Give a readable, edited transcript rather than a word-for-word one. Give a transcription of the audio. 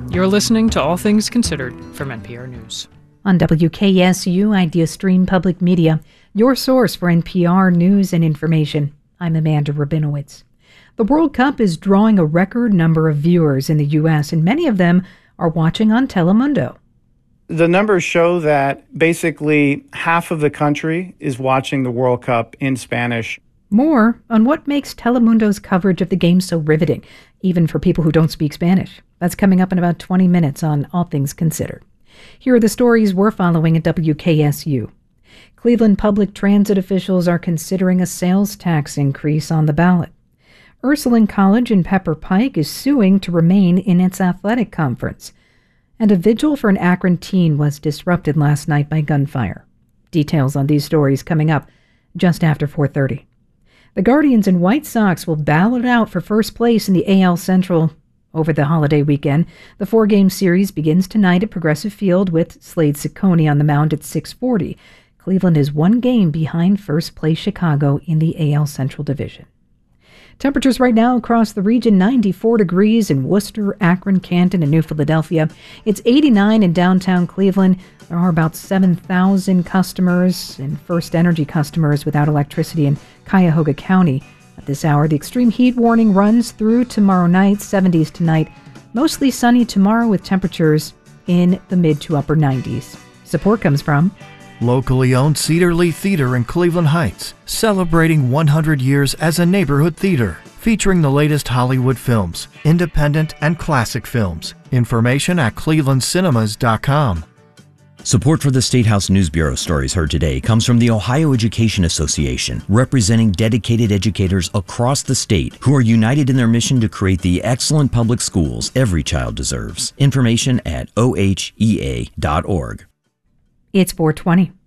You're listening to All Things Considered from NPR News. On WKSU Idea Stream Public Media, your source for NPR news and information. I'm Amanda Rabinowitz. The World Cup is drawing a record number of viewers in the U.S., and many of them are watching on Telemundo. The numbers show that basically half of the country is watching the World Cup in Spanish. More on what makes Telemundo's coverage of the game so riveting, even for people who don't speak Spanish. That's coming up in about 20 minutes on All Things Considered. Here are the stories we're following at WKSU. Cleveland public transit officials are considering a sales tax increase on the ballot. Ursuline College in Pepper Pike is suing to remain in its athletic conference. And a vigil for an Akron teen was disrupted last night by gunfire. Details on these stories coming up just after 4:30. The Guardians and White Sox will battle it out for first place in the AL Central over the holiday weekend. The four-game series begins tonight at Progressive Field with Slade Ciccone on the mound at 6:40. Cleveland is one game behind first-place Chicago in the AL Central Division. Temperatures right now across the region, 94 degrees in Worcester, Akron, Canton, and New Philadelphia. It's 89 in downtown Cleveland. There are about 7,000 customers and First Energy customers without electricity in Cuyahoga County. At this hour, the extreme heat warning runs through tomorrow night, 70s tonight. Mostly sunny tomorrow with temperatures in the mid to upper 90s. Support comes from locally owned Cedar Lee Theater in Cleveland Heights, celebrating 100 years as a neighborhood theater, featuring the latest Hollywood films, independent and classic films. Information at clevelandcinemas.com. Support for the State House News Bureau stories heard today comes from the Ohio Education Association, representing dedicated educators across the state who are united in their mission to create the excellent public schools every child deserves. Information at ohea.org. It's 4:20.